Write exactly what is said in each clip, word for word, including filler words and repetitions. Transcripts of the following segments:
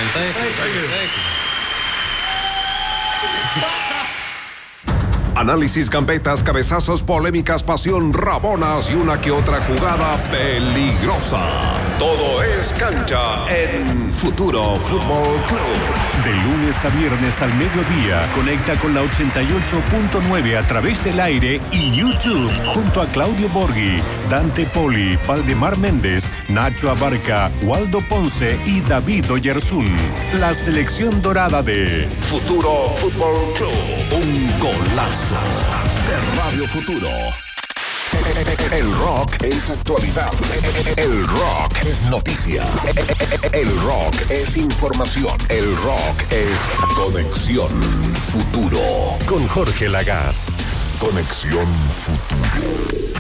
Thank you. Thank you. Thank you. Análisis, gambetas, cabezazos, polémicas, pasión, rabonas y una que otra jugada peligrosa. Todo es cancha en Futuro Fútbol Club. De lunes a viernes al mediodía, conecta con la ochenta y ocho punto nueve a través del aire y YouTube, junto a Claudio Borghi, Dante Poli, Valdemar Méndez, Nacho Abarca, Waldo Ponce y David Oyarzún. La selección dorada de Futuro Fútbol Club. Un golazo de Radio Futuro. El rock es actualidad. El rock es noticia. El rock es información. El rock es Conexión Futuro. con Jorge Lagaz. Conexión Futuro.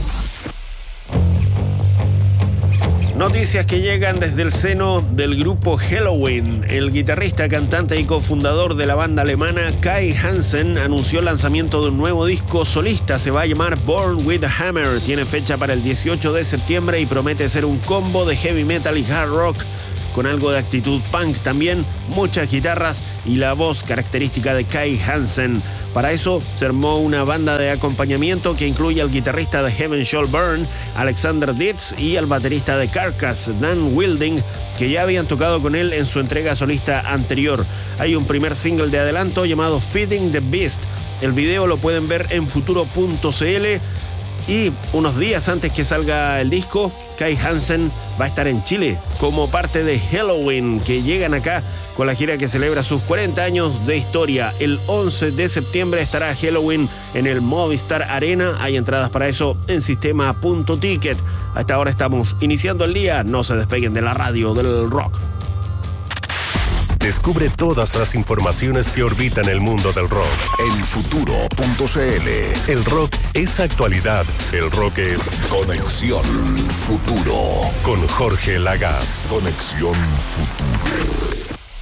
Noticias que llegan desde el seno del grupo Helloween. El guitarrista, cantante y cofundador de la banda alemana Kai Hansen anunció el lanzamiento de un nuevo disco solista. Se va a llamar Born with a Hammer. Tiene fecha para el dieciocho de septiembre y promete ser un combo de heavy metal y hard rock con algo de actitud punk, también muchas guitarras y la voz característica de Kai Hansen. Para eso se armó una banda de acompañamiento que incluye al guitarrista de Heaven Shall Burn, Alexander Dietz, y al baterista de Carcass, Dan Wilding, que ya habían tocado con él en su entrega solista anterior. Hay un primer single de adelanto llamado Feeding the Beast. El video lo pueden ver en futuro punto c l. Y unos días antes que salga el disco, Kai Hansen va a estar en Chile como parte de Helloween, que llegan acá con la gira que celebra sus cuarenta años de historia. El once de septiembre estará Helloween en el Movistar Arena. Hay entradas para eso en sistema punto ticket. A esta hora estamos iniciando el día. No se despeguen de la radio del rock. Descubre todas las informaciones que orbitan el mundo del rock. En futuro punto c l. El rock es actualidad. El rock es Conexión Futuro. con Jorge Lagaz. Conexión Futuro.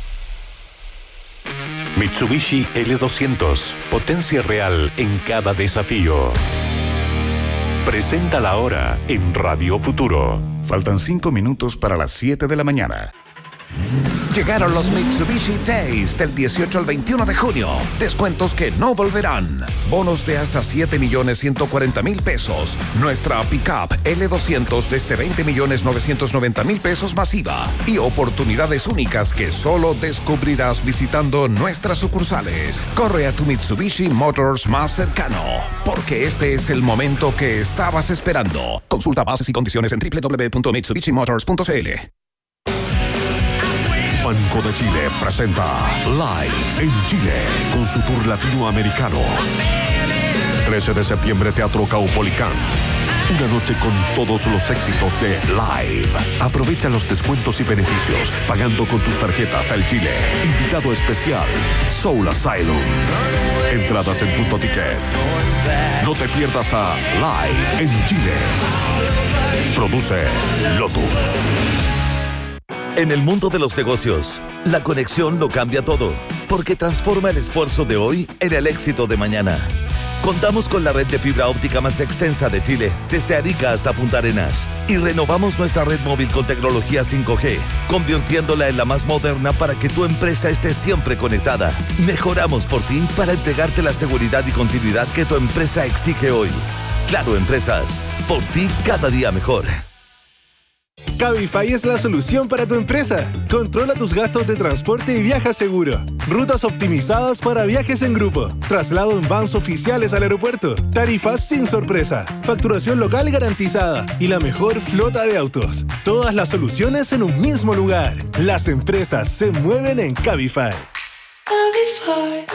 Mitsubishi L doscientos. Potencia real en cada desafío. Presenta la hora en Radio Futuro. Faltan cinco minutos para las siete de la mañana. Llegaron los Mitsubishi Days del dieciocho al veintiuno de junio. Descuentos que no volverán. Bonos de hasta siete millones ciento cuarenta mil pesos. Nuestra pickup L doscientos desde veinte millones novecientos noventa mil pesos masiva. Y oportunidades únicas que solo descubrirás visitando nuestras sucursales. Corre a tu Mitsubishi Motors más cercano, porque este es el momento que estabas esperando. Consulta bases y condiciones en doble u doble u doble u punto mitsubishi motors punto c l. Banco de Chile presenta Live en Chile con su tour latinoamericano. trece de septiembre, Teatro Caupolicán. Una noche con todos los éxitos de Live. Aprovecha los descuentos y beneficios pagando con tus tarjetas del Chile. Invitado especial, Soul Asylum. Entradas en Punto Ticket. No te pierdas a Live en Chile. Produce Lotus. En el mundo de los negocios, la conexión lo cambia todo, porque transforma el esfuerzo de hoy en el éxito de mañana. Contamos con la red de fibra óptica más extensa de Chile, desde Arica hasta Punta Arenas, y renovamos nuestra red móvil con tecnología cinco G, convirtiéndola en la más moderna para que tu empresa esté siempre conectada. Mejoramos por ti para entregarte la seguridad y continuidad que tu empresa exige hoy. Claro Empresas, por ti cada día mejor. Cabify es la solución para tu empresa. Controla tus gastos de transporte y viaja seguro. Rutas optimizadas para viajes en grupo. Traslado en vans oficiales al aeropuerto. Tarifas sin sorpresa. Facturación local garantizada. Y la mejor flota de autos. Todas las soluciones en un mismo lugar. Las empresas se mueven en Cabify. Cabify.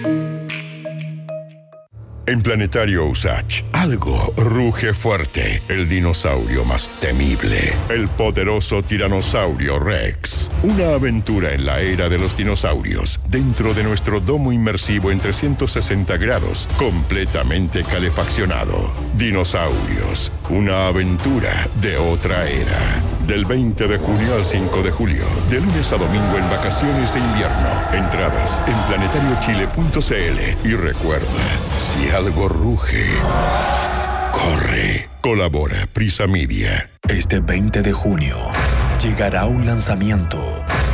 En Planetario Usach, algo ruge fuerte. El dinosaurio más temible. El poderoso tiranosaurio Rex. Una aventura en la era de los dinosaurios. Dentro de nuestro domo inmersivo en trescientos sesenta grados. Completamente calefaccionado. Dinosaurios. Una aventura de otra era. Del veinte de junio al cinco de julio. De lunes a domingo en vacaciones de invierno. Entradas en planetario chile punto c l. Y recuerda, si algo ruge, corre. Colabora Prisa Media. Este veinte de junio llegará un lanzamiento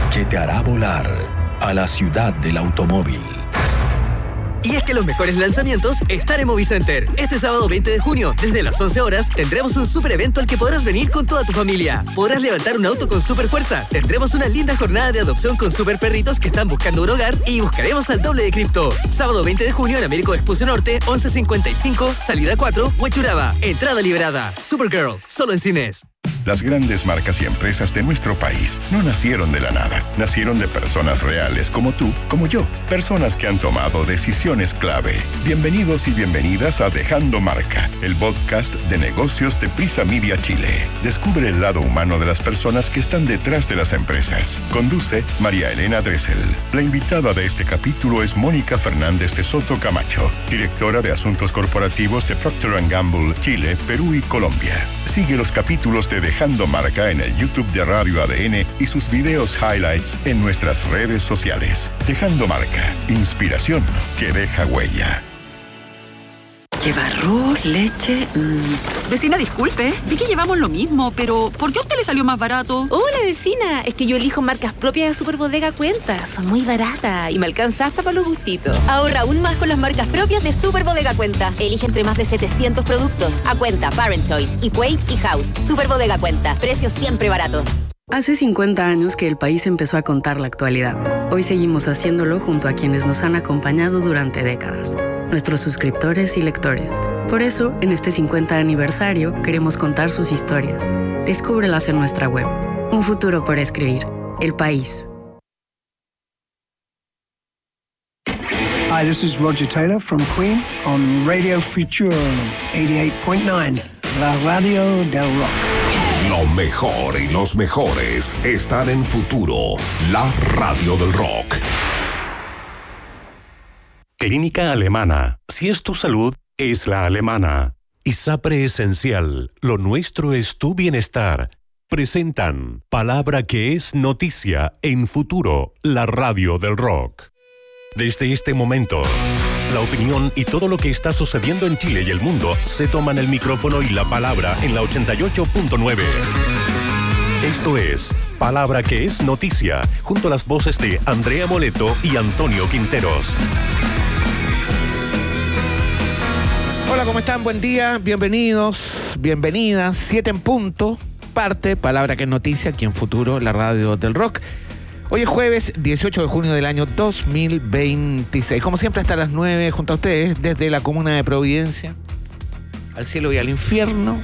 que te hará volar a la ciudad del automóvil. Y es que los mejores lanzamientos están en Movicenter. Este sábado veinte de junio, desde las once horas, tendremos un super evento al que podrás venir con toda tu familia. Podrás levantar un auto con super fuerza. Tendremos una linda jornada de adopción con super perritos que están buscando un hogar y buscaremos al doble de cripto. Sábado veinte de junio en Américo Vespucio Norte, once cincuenta y cinco, salida cuatro, Huechuraba. Entrada liberada. Supergirl, solo en cines. Las grandes marcas y empresas de nuestro país no nacieron de la nada. Nacieron de personas reales como tú, como yo. Personas que han tomado decisiones clave. Bienvenidos y bienvenidas a Dejando Marca, el podcast de negocios de Prisa Media Chile. Descubre el lado humano de las personas que están detrás de las empresas. Conduce María Elena Dressel. La invitada de este capítulo es Mónica Fernández de Soto Camacho, directora de Asuntos Corporativos de Procter and Gamble, Chile, Perú y Colombia. Sigue los capítulos de Dejando Marca en el YouTube de Radio A D N y sus videos highlights en nuestras redes sociales. Dejando Marca, inspiración que deja huella. Lleva arroz, leche... Mmm. Vecina, disculpe, vi que llevamos lo mismo, pero ¿por qué a usted le salió más barato? Hola, vecina, es que yo elijo marcas propias de Superbodega Cuenta. Son muy baratas y me alcanza hasta para los gustitos. Ahorra aún más con las marcas propias de Superbodega Cuenta. Elige entre más de setecientos productos. A Cuenta, Parent Choice, Equate y House. Superbodega Cuenta, precios siempre baratos. Hace cincuenta años que el país empezó a contar la actualidad. Hoy seguimos haciéndolo junto a quienes nos han acompañado durante décadas, nuestros suscriptores y lectores. Por eso, en este cincuenta aniversario, queremos contar sus historias. Descúbrelas en nuestra web. Un futuro por escribir. El País. Hi, this is Roger Taylor from Queen on Radio Futura ochenta y ocho punto nueve, la radio del rock. Lo mejor y los mejores están en Futuro, la radio del rock. Clínica Alemana. Si es tu salud, es la alemana. ISAPRE Esencial. Lo nuestro es tu bienestar. Presentan Palabra que es noticia en Futuro, la radio del rock. Desde este momento, la opinión y todo lo que está sucediendo en Chile y el mundo se toman el micrófono y la palabra en la ochenta y ocho punto nueve. Esto es Palabra que es noticia, junto a las voces de Andrea Moleto y Antonio Quinteros. Hola, ¿cómo están? Buen día, bienvenidos, bienvenidas. Siete en punto, parte Palabra que es noticia, aquí en Futuro, la radio del rock. Hoy es jueves dieciocho de junio del año dos mil veintiséis. Como siempre, hasta las nueve, junto a ustedes, desde la comuna de Providencia, al cielo y al infierno,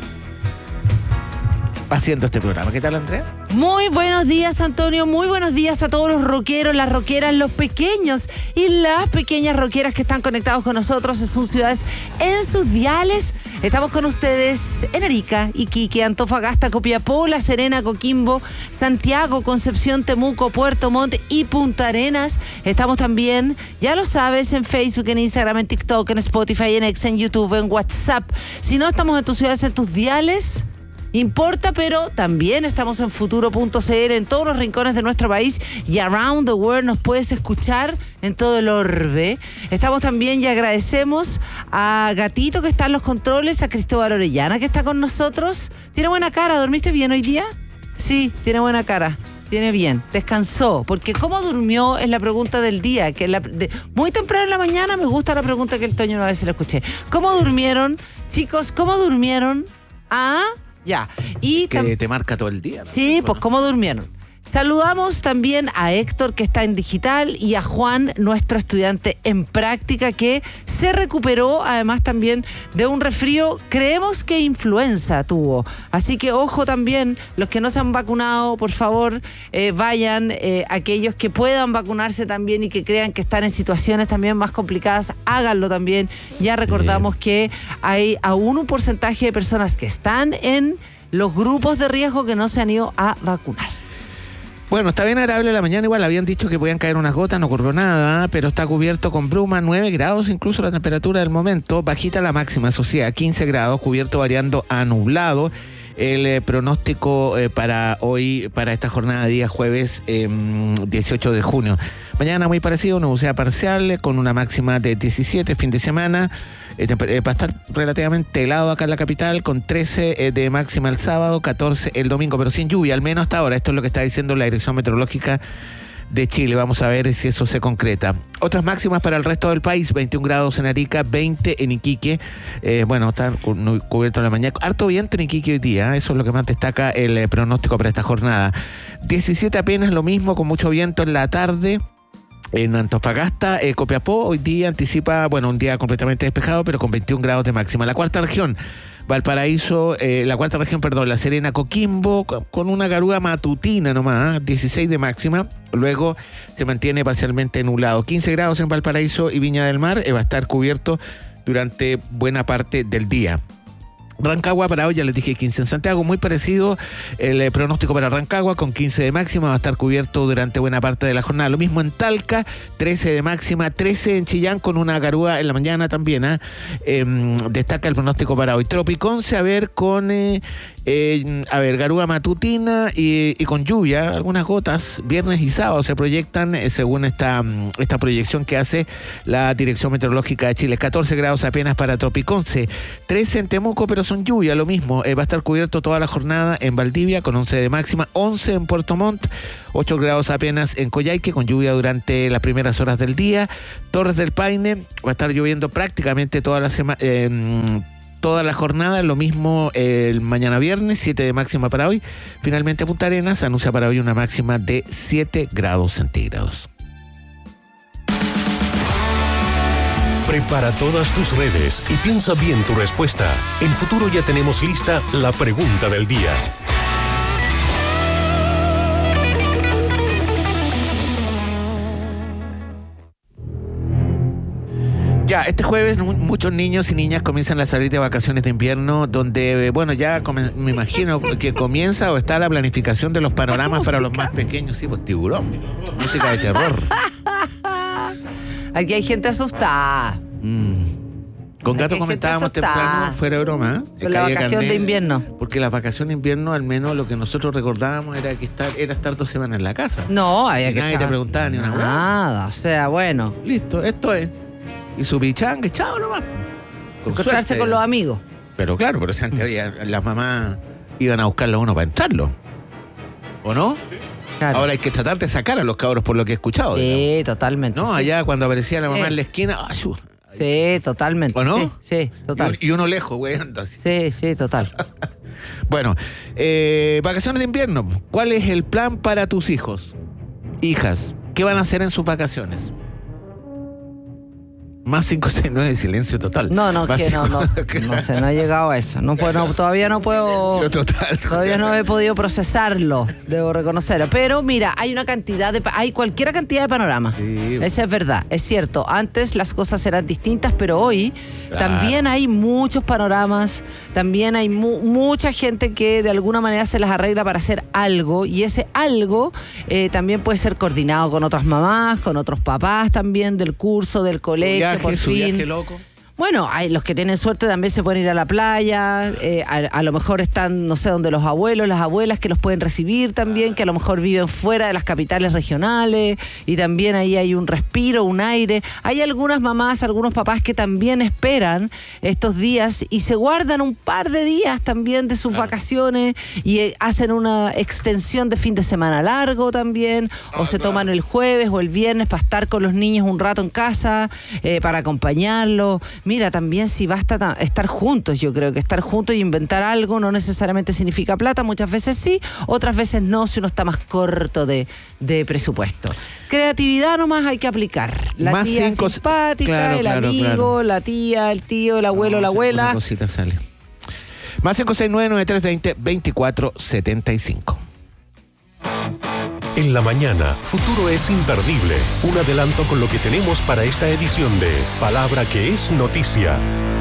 haciendo este programa. ¿Qué tal, Andrea? Muy buenos días, Antonio. Muy buenos días a todos los rockeros, las rockeras, los pequeños y las pequeñas rockeras que están conectados con nosotros en sus ciudades, en sus diales. Estamos con ustedes en Arica, Iquique, Antofagasta, Copiapó, La Serena, Coquimbo, Santiago, Concepción, Temuco, Puerto Montt y Punta Arenas. Estamos también, ya lo sabes, en Facebook, en Instagram, en TikTok, en Spotify, en X, en YouTube, en WhatsApp. Si no estamos en tus ciudades, en tus diales, importa, pero también estamos en futuro punto c l en todos los rincones de nuestro país y around the world nos puedes escuchar en todo el orbe. Estamos también y agradecemos a Gatito que está en los controles, a Cristóbal Orellana que está con nosotros. Tiene buena cara, ¿dormiste bien hoy día? Sí, tiene buena cara. Tiene bien, descansó, porque ¿cómo durmió? Es la pregunta del día, que la, de, muy temprano en la mañana me gusta la pregunta que el Toño una vez se la escuché. ¿Cómo durmieron? Chicos, ¿cómo durmieron? Ah... Ya. Y que tam- te marca todo el día. Sí, pues cómo durmieron. Saludamos también a Héctor, que está en digital, y a Juan, nuestro estudiante en práctica, que se recuperó, además también de un resfrío, creemos que influenza tuvo. Así que ojo también, los que no se han vacunado, por favor, eh, vayan, eh, aquellos que puedan vacunarse también y que crean que están en situaciones también más complicadas, háganlo también. Ya recordamos que hay aún un porcentaje de personas que están en los grupos de riesgo que no se han ido a vacunar. Bueno, está bien agradable la mañana, igual habían dicho que podían caer unas gotas, no ocurrió nada, pero está cubierto con bruma, nueve grados incluso la temperatura del momento, bajita la máxima, eso sí, a quince grados, cubierto variando a nublado. el eh, pronóstico eh, para hoy, para esta jornada de día jueves eh, dieciocho de junio. Mañana muy parecido, nubosidad parcial con una máxima de diecisiete, fin de semana. Eh, eh, va a estar relativamente helado acá en la capital, con trece eh, de máxima el sábado, catorce el domingo, pero sin lluvia, al menos hasta ahora. Esto es lo que está diciendo la Dirección Meteorológica de Chile. Vamos a ver si eso se concreta. Otras máximas para el resto del país: veintiún grados en Arica, veinte en Iquique. Eh, bueno, está cu- cubierto en la mañana. Harto viento en Iquique hoy día, ¿eh? Eso es lo que más destaca el eh, pronóstico para esta jornada. diecisiete apenas, lo mismo, con mucho viento en la tarde. En Antofagasta, eh, Copiapó, hoy día anticipa, bueno, un día completamente despejado, pero con veintiún grados de máxima. La cuarta región, Valparaíso, eh, la cuarta región, perdón, La Serena, Coquimbo, con una garúa matutina nomás, ¿eh? dieciséis de máxima. Luego se mantiene parcialmente nublado. quince grados en Valparaíso y Viña del Mar, eh, va a estar cubierto durante buena parte del día. Rancagua para hoy, ya les dije quince en Santiago, muy parecido el eh, pronóstico para Rancagua, con quince de máxima, va a estar cubierto durante buena parte de la jornada. Lo mismo en Talca, trece de máxima, trece en Chillán, con una garúa en la mañana también. ¿eh? Eh, destaca el pronóstico para hoy. Tropiconce, a ver, con eh, eh, a ver, garúa matutina y, y con lluvia, algunas gotas, viernes y sábado se proyectan, eh, según esta, esta proyección que hace la Dirección Meteorológica de Chile. catorce grados apenas para Tropiconce, trece en Temuco, pero son lluvia, lo mismo. Eh, va a estar cubierto toda la jornada en Valdivia, con once de máxima, once en Puerto Montt, ocho grados apenas en Coyhaique, con lluvia durante las primeras horas del día. Torres del Paine, va a estar lloviendo prácticamente toda la semana. Eh, toda la jornada, lo mismo el mañana viernes, siete de máxima para hoy. Finalmente Punta Arenas anuncia para hoy una máxima de siete grados centígrados. Prepara todas tus redes y piensa bien tu respuesta. En Futuro ya tenemos lista la pregunta del día. Ya, este jueves muchos niños y niñas comienzan a salir de vacaciones de invierno, donde, bueno, ya me imagino que comienza o está la planificación de los panoramas para los más pequeños. Sí, pues Tiburón, música de terror. Aquí hay gente asustada. Mm. Con Gato comentábamos temprano, fuera de broma, ¿eh? Con la vacación Carné, de invierno. Porque la vacación de invierno, al menos lo que nosotros recordábamos era que estar, era estar dos semanas en la casa. No, había y que nadie estar. te preguntaba ni una hueá. Nada, o sea, bueno. Listo, esto es. Y su pichanga, chao nomás. Con Encontrarse suerte, con los amigos. Pero claro, pero si antes había, las mamás iban a buscarlo a uno para entrarlo. ¿O no? Claro. Ahora hay que tratar de sacar a los cabros por lo que he escuchado. Sí, digamos. Totalmente. No, sí. allá cuando aparecía la mamá sí. en la esquina, ¡ayú! Sí, totalmente. ¿O no? Sí, sí, total. Y, y uno lejos, güey, así. Sí, sí, total. Bueno, eh, vacaciones de invierno. ¿Cuál es el plan para tus hijos? Hijas, ¿qué van a hacer en sus vacaciones? Más cinco seis nueve, silencio total. No, no, que no, no, no sé, no he llegado a eso. No puedo, no, todavía no puedo. Silencio total. Todavía no he podido procesarlo, debo reconocerlo. Pero mira, hay una cantidad de, hay cualquier cantidad de panoramas. Sí. Esa es verdad, es cierto. Antes las cosas eran distintas, pero hoy claro. también hay muchos panoramas, también hay mu- mucha gente que de alguna manera se las arregla para hacer algo, y ese algo eh, también puede ser coordinado con otras mamás, con otros papás también del curso, del colegio. Por su fin. Viaje loco. Bueno, hay los que tienen suerte también se pueden ir a la playa, eh, a, a lo mejor están, no sé, donde los abuelos, las abuelas que los pueden recibir también, que a lo mejor viven fuera de las capitales regionales y también ahí hay un respiro, un aire. Hay algunas mamás, algunos papás que también esperan estos días y se guardan un par de días también de sus claro. vacaciones y eh, hacen una extensión de fin de semana largo también, ah, o se claro. toman el jueves o el viernes para estar con los niños un rato en casa, eh, para acompañarlos. Mira, también si basta ta- estar juntos, yo creo que estar juntos y inventar algo no necesariamente significa plata, muchas veces sí, otras veces no, si uno está más corto de, de presupuesto. Creatividad nomás hay que aplicar. La más tía cinco, simpática, claro, el claro, amigo, claro. la tía, el tío, el abuelo, no, la abuela. Una cosita sale. Más cinco seis nueve nueve tres dos cero veinticuatro setenta y cinco. En la mañana, Futuro es imperdible. Un adelanto con lo que tenemos para esta edición de Palabra que es Noticia.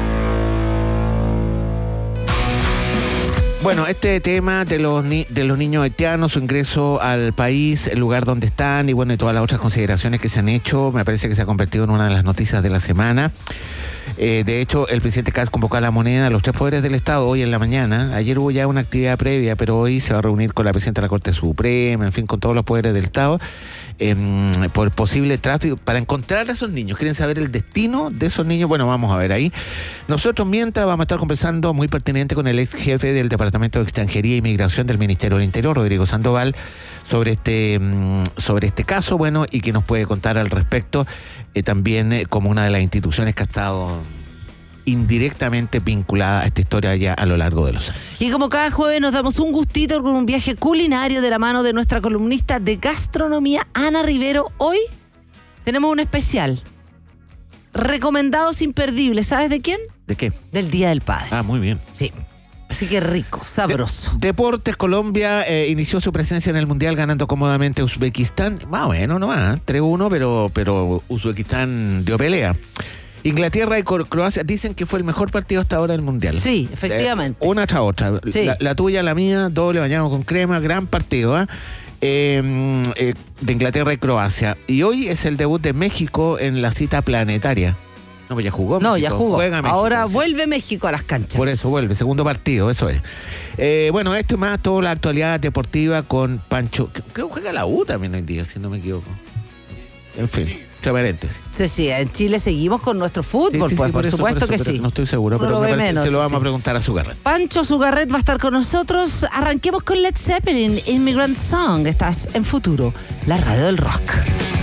Bueno, este tema de los ni- de los niños haitianos, su ingreso al país, el lugar donde están y bueno, y todas las otras consideraciones que se han hecho, me parece que se ha convertido en una de las noticias de la semana. Eh, de hecho, el presidente Kast convocó a la moneda a los tres poderes del Estado hoy en la mañana. Ayer hubo ya una actividad previa, pero hoy se va a reunir con la presidenta de la Corte Suprema, en fin, con todos los poderes del Estado, eh, por posible tráfico, para encontrar a esos niños. ¿Quieren saber el destino de esos niños? Bueno, vamos a ver ahí. Nosotros, mientras, vamos a estar conversando muy pertinente con el ex jefe del Departamento de Extranjería e Inmigración del Ministerio del Interior, Rodrigo Sandoval, sobre este, sobre este caso, bueno, y que nos puede contar al respecto, eh, también eh, como una de las instituciones que ha estado indirectamente vinculada a esta historia ya a lo largo de los años. Y como cada jueves nos damos un gustito con un viaje culinario de la mano de nuestra columnista de gastronomía, Ana Rivero. Hoy tenemos un especial. Recomendados imperdibles. ¿Sabes de quién? ¿De qué? Del Día del Padre. Ah, muy bien. Sí. Así que rico, sabroso. De- Deportes, Colombia eh, inició su presencia en el Mundial ganando cómodamente a Uzbekistán. Más o menos, nomás, tres uno, pero, pero Uzbekistán dio pelea. Inglaterra y Cro- Croacia dicen que fue el mejor partido hasta ahora del Mundial. Sí, efectivamente. Eh, una tras otra. Sí. La, la tuya, la mía, doble bañado con crema, gran partido, ¿eh? Eh, eh, de Inglaterra y Croacia. Y hoy es el debut de México en la cita planetaria. No, pues ya jugó. No, México. ya jugó. Juega México, Ahora sí. vuelve México a las canchas. Por eso vuelve, segundo partido, eso es. Eh, bueno, esto y más, toda la actualidad deportiva con Pancho. Creo que juega la U también hoy día, si no me equivoco. En fin, entre paréntesis. Sí, sí, en Chile seguimos con nuestro fútbol, Sí, sí, sí, pues, por, eso, supuesto eso, que pero sí. No estoy seguro, Uno pero lo me ve parece menos, que se lo sí, vamos sí. a preguntar a Sugarret. Pancho Sugarret va a estar con nosotros. Arranquemos con Led Zeppelin, Immigrant Song. Estás en Futuro, la radio del rock.